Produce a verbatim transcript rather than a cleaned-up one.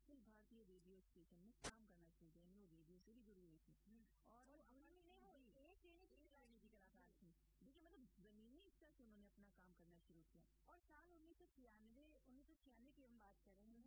Akhil Bharatiya radio station में काम करना शुरू किया। वो रेडियो से भी जुड़ी हुई थी और उन्होंने वो एक श्रेणी की कलाकार थी। देखिए मतलब जमीनी स्तर से उन्होंने अपना काम करना शुरू किया और साल उन्नीस सौ छियानवे उन्नीस सौ छियानवे की हम बात कर रहे हैं।